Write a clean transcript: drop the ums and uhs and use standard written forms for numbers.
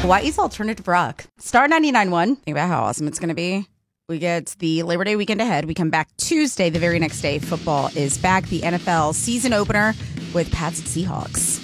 Hawaii's alternative rock. Star 99.1. Think about how awesome it's going to be. We get the Labor Day weekend ahead. We come back Tuesday, the very next day. Football is back. The NFL season opener with Pats and Seahawks.